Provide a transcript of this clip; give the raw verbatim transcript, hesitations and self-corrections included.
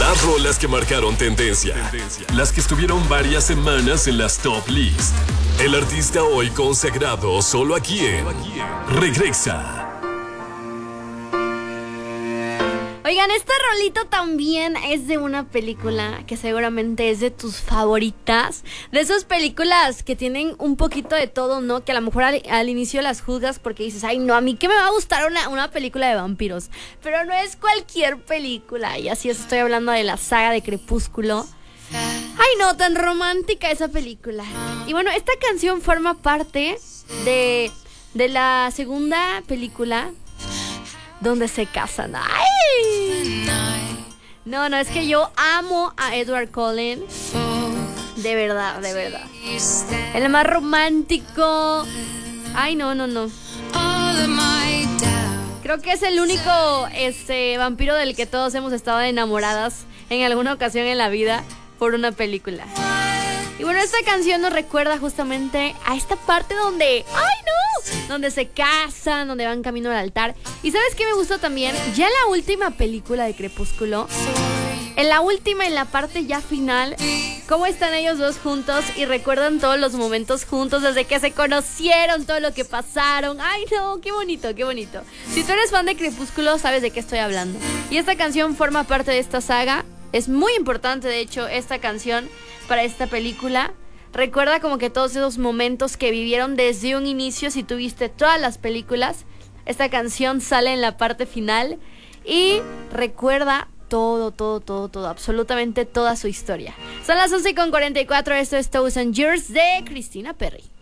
Las rolas que marcaron tendencia. Las que estuvieron varias semanas en las top list. El artista hoy consagrado solo aquí en Regresa. Oigan, esta rolita también es de una película que seguramente es de tus favoritas. De esas películas que tienen un poquito de todo, ¿no? Que a lo mejor al, al inicio las juzgas porque dices, ay, no, a mí que me va a gustar una, una película de vampiros. Pero no es cualquier película. Y así es, estoy hablando de la saga de Crepúsculo. Ay, no, tan romántica esa película. Y bueno, esta canción forma parte de, de la segunda película donde se casan. ¡Ay! No, no, es que yo amo a Edward Cullen. De verdad, de verdad. El más romántico. Ay, no, no, no. Creo que es el único este, vampiro del que todos hemos estado enamoradas en alguna ocasión en la vida por una película. Y bueno, esta canción nos recuerda justamente a esta parte donde, ¡ay no! Donde se casan, donde van camino al altar. ¿Y sabes qué me gustó también? Ya en la última película de Crepúsculo, en la última, en la parte ya final, cómo están ellos dos juntos y recuerdan todos los momentos juntos desde que se conocieron, todo lo que pasaron. ¡Ay no! ¡Qué bonito, qué bonito! Si tú eres fan de Crepúsculo, sabes de qué estoy hablando. Y esta canción forma parte de esta saga. Es muy importante, de hecho, esta canción para esta película. Recuerda como que todos esos momentos que vivieron desde un inicio. Si tuviste todas las películas, esta canción sale en la parte final y recuerda todo, todo, todo, todo, absolutamente toda su historia. Son las once con cuarenta y cuatro, esto es Toes and Yours de Christina Perry.